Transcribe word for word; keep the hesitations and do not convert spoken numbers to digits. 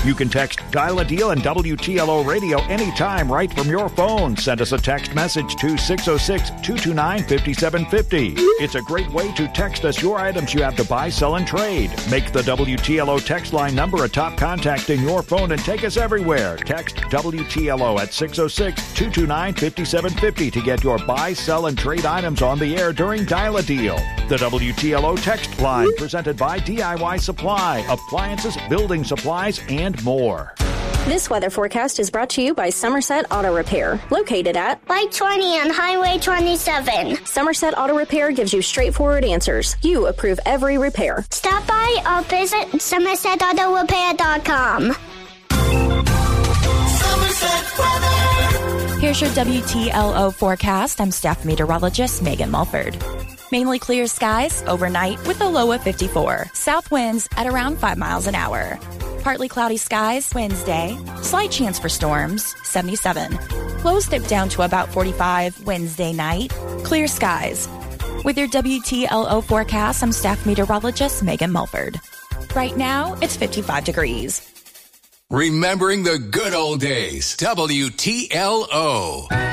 You can text Dial a Deal and W T L O Radio anytime right from your phone. Send us a text message to six oh six, two two nine, five seven five oh. It's a great way to text us your items you have to buy, sell, and trade. Make the W T L O text line number a top contact in your phone and take us everywhere. Text W T L O at six oh six, two two nine, five seven five oh to get your buy, sell, and trade items on the air during Dial a Deal. The W T L O text line presented by D I Y Supply, appliances, building supplies, and more. This weather forecast is brought to you by Somerset Auto Repair, located at Light twenty on Highway twenty-seven. Somerset Auto Repair gives you straightforward answers. You approve every repair. Stop by or visit somerset auto repair dot com. Somerset weather. Here's your W T L O forecast. I'm staff meteorologist Megan Mulford. Mainly clear skies overnight with a low of fifty-four. South winds at around five miles an hour. Partly cloudy skies Wednesday. Slight chance for storms, seventy-seven. Lows dip down to about forty-five Wednesday night. Clear skies. With your W T L O forecast, I'm staff meteorologist Megan Mulford. Right now, it's fifty-five degrees. Remembering the good old days. W T L O.